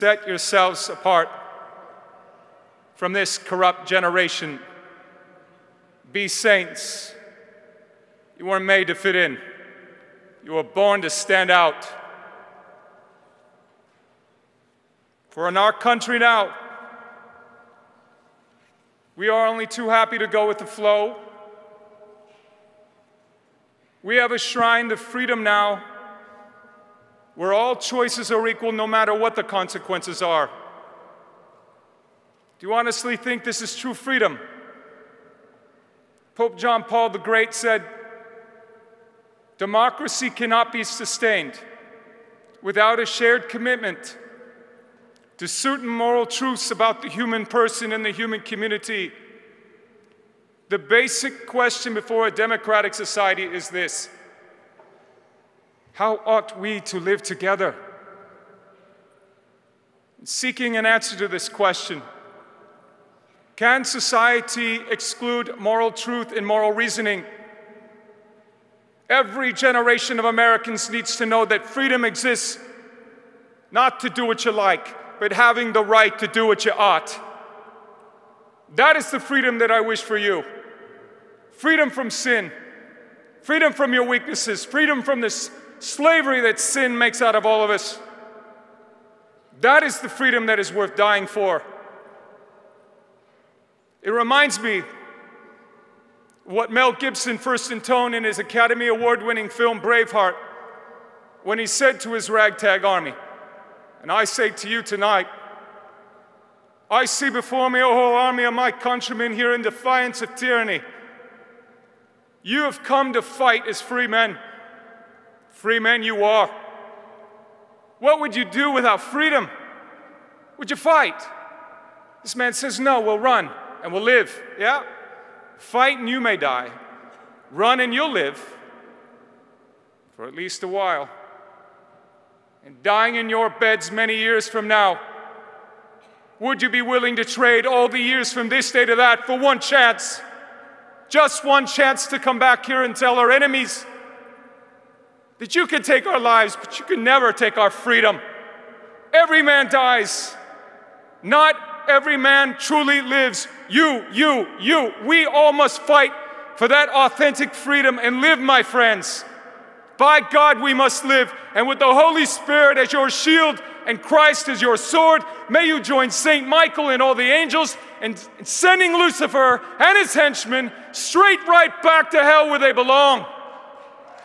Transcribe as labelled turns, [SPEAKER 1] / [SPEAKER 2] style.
[SPEAKER 1] Set yourselves apart from this corrupt generation. Be saints. You weren't made to fit in. You were born to stand out. For in our country now, we are only too happy to go with the flow. We have a shrine to freedom now, where all choices are equal no matter what the consequences are. Do you honestly think this is true freedom? Pope John Paul the Great said, "Democracy cannot be sustained without a shared commitment to certain moral truths about the human person and the human community." The basic question before a democratic society is this: how ought we to live together? Seeking an answer to this question, can society exclude moral truth and moral reasoning? Every generation of Americans needs to know that freedom exists not to do what you like, but having the right to do what you ought. That is the freedom that I wish for you. Freedom from sin, freedom from your weaknesses, freedom from this slavery that sin makes out of all of us. That is the freedom that is worth dying for. It reminds me of what Mel Gibson first intoned in his Academy Award-winning film Braveheart, when he said to his ragtag army, and I say to you tonight, I see before me a whole army of my countrymen here in defiance of tyranny. You have come to fight as free men. Free men you are. What would you do without freedom? Would you fight? This man says, no, we'll run and we'll live. Yeah? Fight and you may die. Run and you'll live for at least a while. And dying in your beds many years from now, would you be willing to trade all the years from this day to that for one chance? Just one chance to come back here and tell our enemies that you can take our lives, but you can never take our freedom. Every man dies. Not every man truly lives. You. We all must fight for that authentic freedom and live, my friends. By God, we must live. And with the Holy Spirit as your shield and Christ as your sword, may you join Saint Michael and all the angels in sending Lucifer and his henchmen straight right back to hell where they belong.